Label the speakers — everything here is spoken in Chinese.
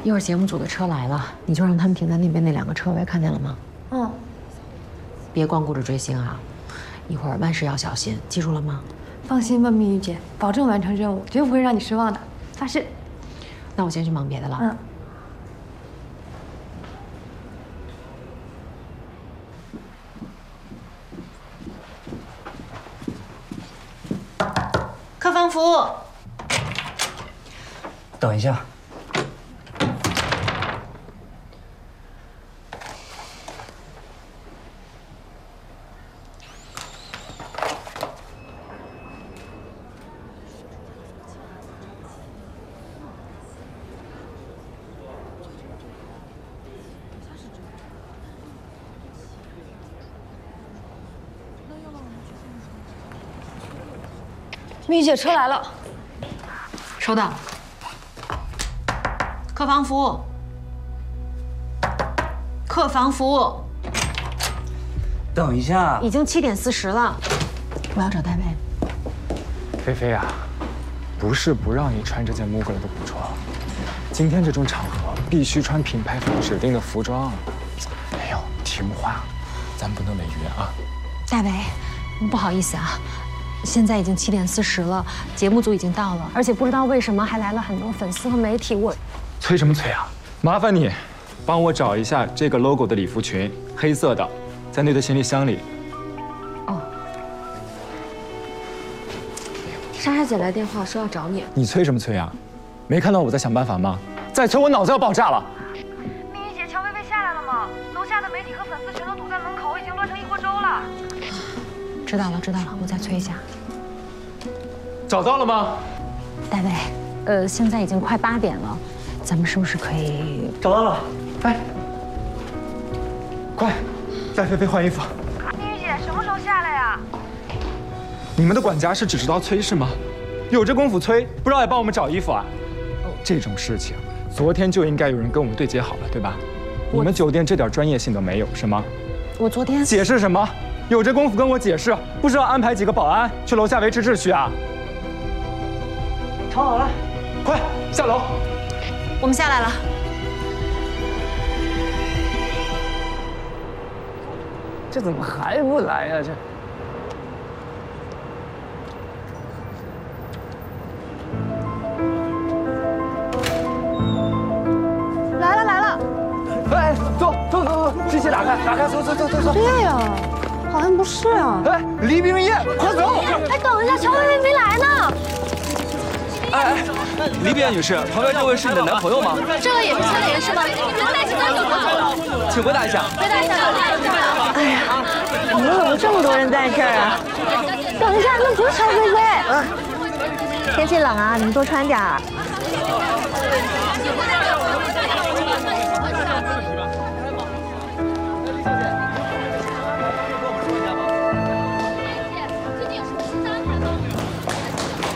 Speaker 1: 一会儿节目组的车来了，你就让他们停在那边那2个车位，看见了吗？
Speaker 2: 嗯。
Speaker 1: 别光顾着追星啊，一会儿万事要小心，记住了吗？
Speaker 2: 放心吧，蜜玉姐，保证完成任务，绝不会让你失望的，发誓。
Speaker 1: 那我先去忙别的了。
Speaker 2: 嗯。
Speaker 1: 客房服务。
Speaker 3: 等一下。
Speaker 2: 蜜玉姐，车来了。
Speaker 1: 收到。客房服务。客房服务。
Speaker 3: 等一下。
Speaker 1: 已经7点40了，我要找戴维。
Speaker 4: 菲菲啊，不是不让你穿这件 Mugler 的古装，今天这种场合必须穿品牌方指定的服装。哎呦，听话，咱不能违约啊。
Speaker 1: 戴维，不好意思啊。现在已经7点40了，节目组已经到了，而且不知道为什么还来了很多粉丝和媒体。我
Speaker 4: 催什么催啊？麻烦你帮我找一下这个 logo 的礼服裙，黑色的，在那个行李箱里。
Speaker 1: 哦。
Speaker 2: 莎莎姐来电话说要找你。
Speaker 4: 你催什么催啊？没看到我在想办法吗？再催我脑子要爆炸了。
Speaker 5: 蜜玉姐，乔薇薇下来了吗？楼下的媒体和粉丝全都堵在门口，已经乱成一锅粥了。
Speaker 1: 知道了，知道了，我再催一下。
Speaker 4: 找到了吗？
Speaker 1: 戴维，现在已经快8点了，咱们是不是可以？
Speaker 3: 找到了，哎，
Speaker 4: 快，带菲菲换衣服。
Speaker 5: 蜜玉姐，什么时候下来呀？
Speaker 4: 你们的管家是只知道催是吗？有这功夫催，不知道也帮我们找衣服啊？这种事情，昨天就应该有人跟我们对接好了，对吧？你们酒店这点专业性都没有是吗？
Speaker 1: 我昨天
Speaker 4: 解释什么？有这功夫跟我解释，不知道安排几个保安去楼下维持秩序啊？
Speaker 3: 吵好了，
Speaker 4: 快下楼。
Speaker 1: 我们下来了。
Speaker 3: 这怎么还不来呀？这。
Speaker 2: 来了来了。
Speaker 3: 哎，走，机器打开，走。
Speaker 2: 对呀，好像不是啊。
Speaker 3: 哎，黎明夜，快走！
Speaker 2: 哎，等一下，乔薇薇没来呢。
Speaker 6: 哎，黎比亚女士，旁边这位是你的男朋友吗？
Speaker 2: 这位也是参演人是吗？能带请他走吗？
Speaker 6: 请回答一下。
Speaker 2: 回答一下。哎呀，我们怎么这么多人在这儿啊？等一下，那不是乔薇薇。天气冷啊，你们多穿点儿。